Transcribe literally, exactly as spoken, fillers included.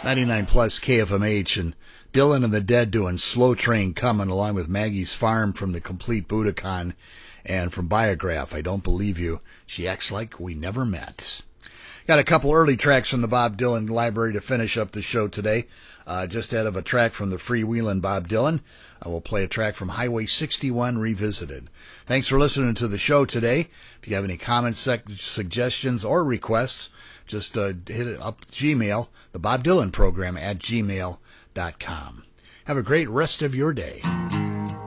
ninety-nine plus K F M H, and Dylan and the Dead doing Slow Train Coming, along with Maggie's Farm from the Complete Budokan, and from Biograph, I Don't Believe You, She Acts Like We Never Met. Got a couple early tracks from the Bob Dylan library to finish up the show today. Uh, just ahead of a track from the freewheelin' Bob Dylan, I will play a track from Highway sixty-one Revisited. Thanks for listening to the show today. If you have any comments, sec- suggestions, or requests, just uh, hit it up Gmail, the Bob Dylan program at gmail dot com. Have a great rest of your day.